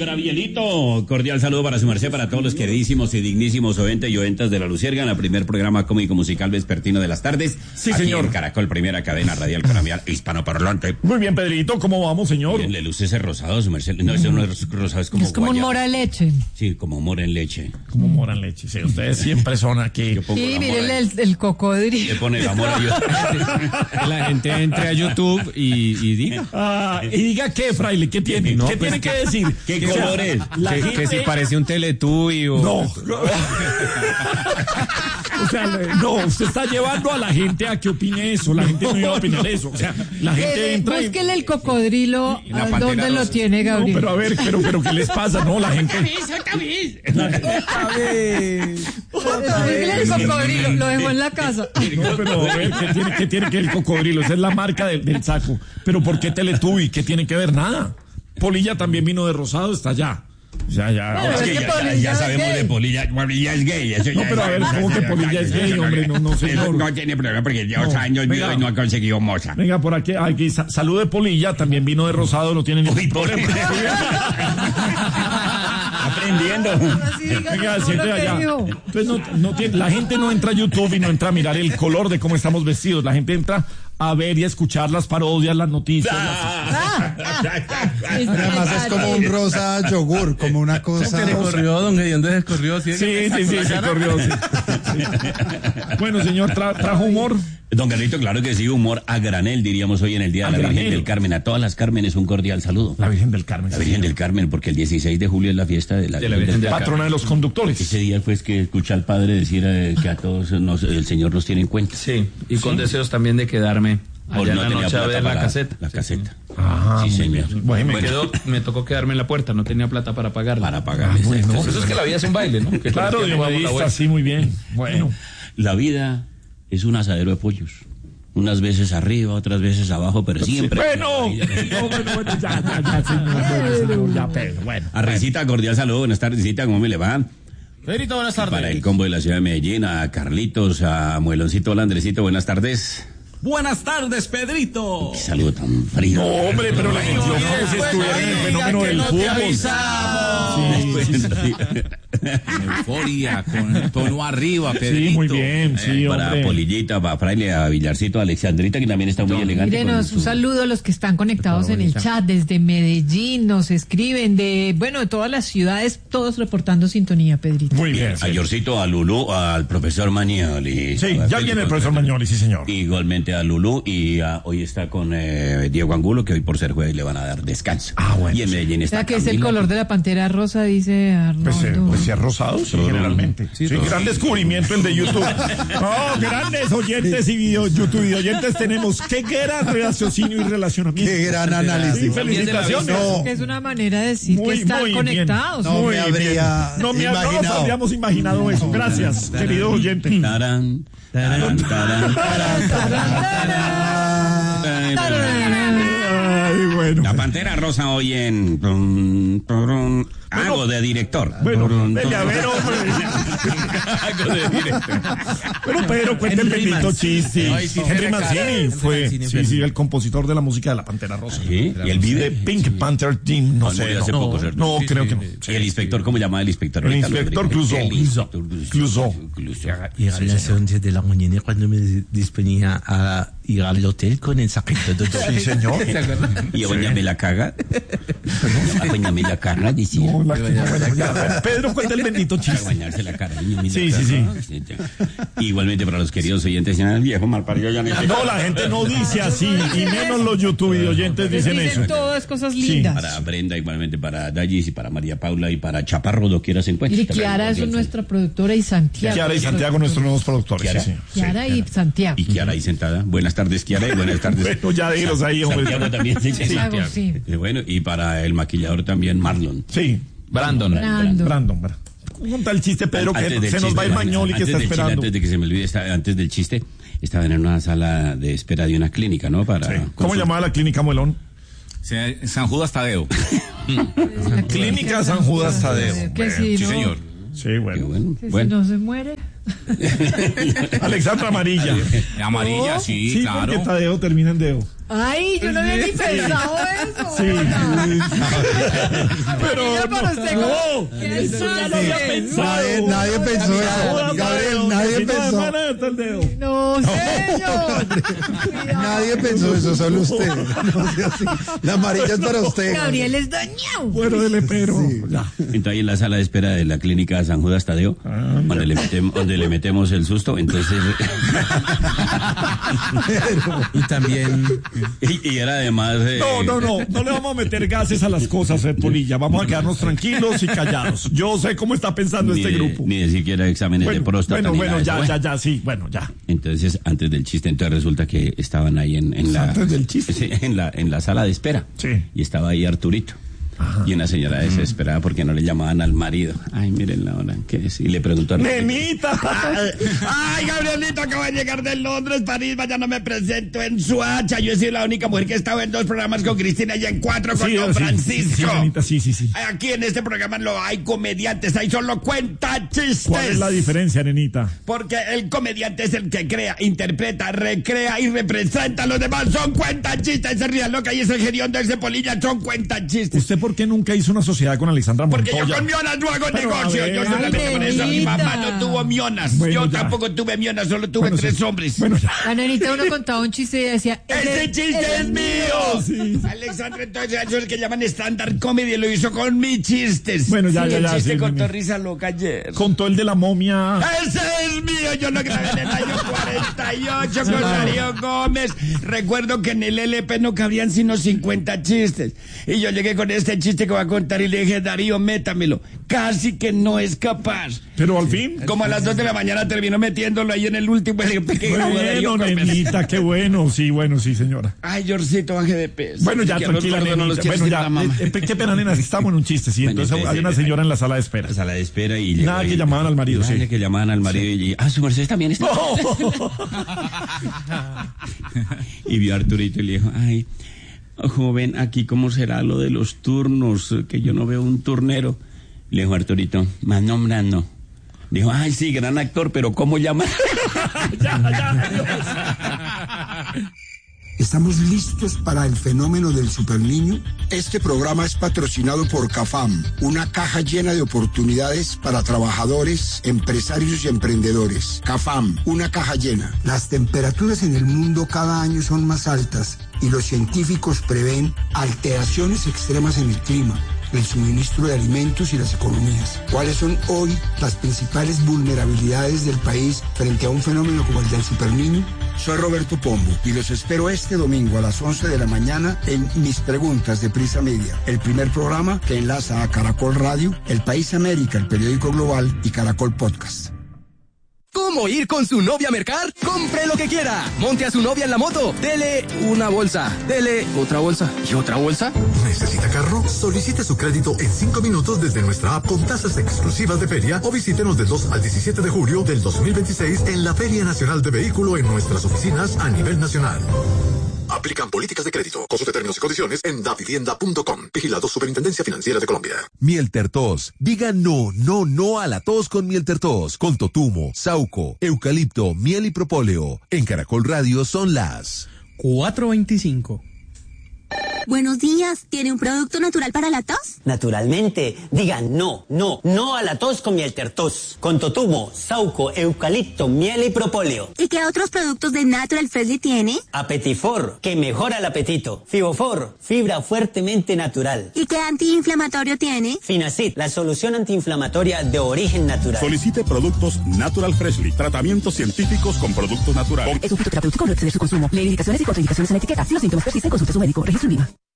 Gabrielito, cordial saludo para su merced, para todos los queridísimos y dignísimos oyentes y oyentas de La Luciérnaga, el primer programa cómico musical vespertino de las tardes. Sí, aquí señor. en Caracol, primera cadena radial colombiana hispanoparlante. Muy bien, Pedrito, ¿cómo vamos, señor? Bien, le luce ese rosado, su merced. No, ese no es rosado, es como Es como un guayaba. mora de leche. Sí, como mora en leche. Como moran leche, sí, ustedes siempre son aquí. Yo pongo Sí, la mora mírele en- el cocodrilo. Le pone la mora yo. La gente entre a YouTube y diga Y diga qué, fraile, ¿qué tiene? No, ¿Qué pues, tiene que decir? ¿Qué O sea, color es? la que gente... si parece un Teletubby o... No. O sea, no, usted está llevando a la gente a que opine eso. La gente no iba a opinar eso. O sea, la gente entra y... Búsquele el cocodrilo. la ¿A pantera dónde lo rosa. tiene, No, Gabriel? pero a ver, pero ¿qué les pasa? No, la gente... Búsquele el cocodrilo. Lo dejó en la casa. No, pero a ver, ¿qué tiene que ver el cocodrilo? Esa es la marca del saco. Pero ¿por qué Teletubby? ¿Qué tiene que ver? Nada. Polilla también vino de rosado, está allá. O sea, ya. Bueno, Es que es que ya Polilla es sabemos gay. de Polilla. Polilla es gay. Eso No, ya pero a ver, ¿cómo que Polilla es gay, hombre? No, señor. No tiene problema porque lleva 8 años vivo venga. y no ha conseguido moza. Venga, por aquí, salud de Polilla, también vino de rosado, no tiene ningún Uy, problema. Aprendiendo. Así diga Venga, todo siente lo que allá. dijo. Entonces la gente no entra a YouTube y no entra a mirar el color de cómo estamos vestidos. La gente entra a ver y a escuchar las parodias, las noticias. Además es como un rosa yogur, como una cosa. Se corrió, don Gediondo se corrió. Sí, se corrió. Sí. Bueno, señor, trajo humor. Don Carlito, claro que sí, humor a granel, diríamos hoy en el Día de A la Virgen granel. del Carmen. A todas las Cármenes un cordial saludo. La Virgen del Carmen. La Virgen del Carmen, porque el 16 de julio es la fiesta de la Virgen del Patrona de los conductores. Ese día fue que escuché al padre decir que a todos el Señor nos tiene en cuenta. Sí, y con deseos también de quedarme allá en la tenía noche a plata ver la para caseta. La caseta. Ah, Sí, muy señor. bien. Bueno, Me tocó quedarme en la puerta, no tenía plata para pagarla. Para pagarle. bueno. Por eso es que la vida es un baile, ¿no? Que Claro, todo el tiempo damos la diomadista, vuelta. sí, muy bien. Bueno. La vida es un asadero de pollos. Unas veces arriba, otras veces abajo, pero siempre. Bueno, ya, señor, ya, Pedro, bueno. A Risita, cordial saludo. Buenas tardes, Risita, ¿cómo me le va? Pedrito, buenas Para el combo de la ciudad de Medellín, a Carlitos, a Mueloncito, hola Andresito, buenas tardes. Buenas tardes, Pedrito. Qué saludo tan frío. No, hombre, pero le metió como si estuviera en el fenómeno del fútbol. Euforia, con el tono arriba, Pedrito. Sí, muy bien, sí, Para hombre. Polillita, para Fraile, a Villarcito, a Alexandrita, que también está muy elegante. Mírenos, un saludo a los que están conectados en el chat desde Medellín, nos escriben de todas las ciudades, todos reportando sintonía, Pedrito. Muy bien. A Yorcito, a Lulú, al profesor Mañoli. Sí, ya viene el profesor Mañoli, sí, señor. Igualmente a Lulú y hoy está con Diego Angulo, que hoy por ser jueves le van a dar descanso. Ah, bueno, Y en Medellín O está sea, que es el Camila. color de la pantera rosa, dice Arnoldo. Pues si es rosado, sí, generalmente. Sí, gran descubrimiento el de YouTube. No, grandes oyentes y YouTube oyentes tenemos. Qué gran raciocinio y relacionamiento. Qué gran análisis. Sí, felicitaciones. No, Que es una manera de decir que están muy conectados. No Muy me habría bien. No nos imaginado. habríamos imaginado eso. Gracias, querido oyente. Tarán, tarán, tarán, Ay, bueno. La Pantera Rosa hoy en hago de director. Bueno, dele a ver, hombre. Hago de director. Bueno, Pedro, cuenta el bendito chiste. Ay, sí, Henry Henry Mancini fue, Mancini. sí, el compositor de la música de la Pantera Rosa. ¿Sí? ¿Y el De vive? Pink Panther Team, no sé. Murió hace poco, ¿cierto? No, creo que no. ¿Y el inspector cómo llamaba el inspector? El Ahorita lo inspector averiguo. Clouseau. El inspector Clouseau. Ir a las 11 de la mañana cuando me disponía a ir al hotel con el saquito de Sí, señor. Y doña me la caga. A doña me la caga, decía. No, ya. Pedro, cuenta el bendito Para chiste. bañarse la cara. Doña me la Sí, caga. sí, Igualmente para los queridos oyentes, el viejo malparido ya me... No, la gente no dice así, y menos los YouTube y oyentes dicen eso. Dicen todas cosas lindas. Para Brenda, igualmente para Dallis y para María Paula y para Chaparro, doquiera se encuentra. Y Kiara es nuestra productora y Santiago. Kiara y Santiago, nuestros nuevos productores. Kiara. Sí, sí. Kiara y Santiago. Y Kiara ahí sentada. Buenas tardes, Kiara, y buenas tardes. Bueno, ya déjelos ahí, hombre. Santiago también. Sí, Santiago, sí. Bueno, y para el maquillador también, Marlon. Sí, Brandon. Brandon. Cuenta el chiste, Pedro, que Antes del se nos chiste, va el Mañoli que antes está del chiste, esperando. Antes de que se me olvide, antes del chiste, estaban en una sala de espera de una clínica, ¿no? Para Sí. ¿Cómo consulta. llamaba la clínica Muelón? San Judas Tadeo. Clínica San Judas Tadeo. Que si Sí, no, señor. Sí, Qué bueno. bueno. que si Bueno. no se muere. Alexandra Amarilla. Amarilla, sí, Sí, claro. porque Tadeo termina en Deo. Ay, yo no había ni pensado eso. Sí. Pero para usted, no, ¿qué eso ya lo había sabe? pensado. Nadie pensó eso. Gabriel, nadie pensó. No, señor. Nadie pensó eso, solo usted. No sea así. La amarilla es para usted. Gabriel es dañado. Bueno, dele pero. Sí. Ya. Entonces ahí en la sala de espera de la clínica San Judas Tadeo, donde le metemos el susto, entonces... Y también y era además... No le vamos a meter gases a las cosas, Polilla. Vamos a quedarnos tranquilos y callados. Yo sé cómo está pensando ni este de- grupo. Ni de siquiera exámenes de próstata. ni nada de eso. Ya, sí, bueno, ya. Entonces, antes del chiste, entonces resulta que estaban ahí en la... Antes del chiste. Sí, en la sala de espera. Sí. Y estaba ahí Arturito. Y una señora desesperada porque no le llamaban al marido. Ay, miren la hora que es. Y le preguntó a Arturito. ¡Nenita! Ay, Gabrielito, acabo de llegar de Londres, París, mañana me presento en Suacha. Yo he sido la única mujer que he estado en 2 programas con Cristina y en 4 con Don Francisco. Sí, nenita, sí. Aquí en este programa no hay comediantes, hay solo cuentas-chistes. ¿Cuál es la diferencia, nenita? Porque el comediante es el que crea, interpreta, recrea y representa a los demás. Son cuentas-chistes. Ese Ría Loca y ese Geriondo, ese Polilla son cuentas-chistes. ¿Usted por qué nunca hizo una sociedad con Alexandra Montoya? Porque yo con mionas no hago Pero, negocio. a ver, Yo solamente por eso mi mamá nenita. no tuvo mionas. Bueno, yo ya. tampoco tuve mionas, solo tuve Bueno, 3 sí. hombres. Bueno, ya. La nenita uno contaba un chiste y decía, ¡Ese chiste es mío! Sí. Alexandra, entonces, eso es el que llaman stand-up comedy, lo hizo con mis chistes. Bueno, ya, El chiste sí, contó nene. risa loca ayer. Contó el de la momia. ¡Ese es mío! Yo lo grabé en el año 48 con Darío Gómez. Recuerdo que en el LP no cabían sino 50 chistes. Y yo llegué con este chiste que voy a contar y le dije, Darío, métamelo. Casi que no es capaz. Pero al fin. Como a las 2 de la mañana terminó metiéndolo ahí en el último LP que grabó Darío Bueno, Gómez. nenita, qué bueno, sí, señora. Ay, Yorcito, baje de peso. Bueno, ya, Que a los tranquila, gordos no los nenita. quiere Bueno, decir ya, la mamá. qué pena, nena, estamos en un chiste, sí. Bueno, Entonces hay una señora en la sala de espera. La sala de espera y... Nada, que llamaban al marido, sí. Que llamaban al marido y... Ah, su merced también está... Y vio a Arturito y le dijo, ay, joven, aquí cómo será lo de los turnos, que yo no veo un turnero. Le dijo Arturito, más nombrando. Dijo, ay, sí, gran actor, pero ¿cómo llaman? ¿Estamos listos para el fenómeno del superniño? Este programa es patrocinado por CAFAM, una caja llena de oportunidades para trabajadores, empresarios y emprendedores. CAFAM, una caja llena. Las temperaturas en el mundo cada año son más altas y los científicos prevén alteraciones extremas en el clima, el suministro de alimentos y las economías. ¿Cuáles son hoy las principales vulnerabilidades del país frente a un fenómeno como el del superniño? Soy Roberto Pombo y los espero este domingo a las 11 de la mañana en Mis Preguntas de Prisa Media, el primer programa que enlaza a Caracol Radio, El País América, el periódico global y Caracol Podcast. ¿Cómo ir con su novia a mercar? ¡Compre lo que quiera! Monte a su novia en la moto. Dele una bolsa. Dele otra bolsa. ¿Y otra bolsa? ¿Necesita carro? Solicite su crédito en 5 minutos desde nuestra app con tasas exclusivas de feria o visítenos del 2 al 17 de julio del 2026 en la Feria Nacional de Vehículo en nuestras oficinas a nivel nacional. Aplican políticas de crédito. Consulte términos y condiciones en davivienda.com. Vigilado Superintendencia Financiera de Colombia. Miel Tertos. Diga no a la tos con Miel Tertos. Con totumo, sauco, eucalipto, miel y propóleo. En Caracol Radio son las 4:25. Buenos días, ¿tiene un producto natural para la tos? Naturalmente, diga no a la tos con Miel Tertos, con totumo, sauco, eucalipto, miel y propóleo. ¿Y qué otros productos de Natural Freshly tiene? Apetifor, que mejora el apetito. Fibofor, fibra fuertemente natural. ¿Y qué antiinflamatorio tiene? Finacid, la solución antiinflamatoria de origen natural. Solicite productos Natural Freshly, tratamientos científicos con productos naturales. Es un fitoterapéutico, no exceder su consumo. Lee indicaciones y contraindicaciones en la etiqueta. Si los síntomas persisten, consulte a su médico. Registro en Viva.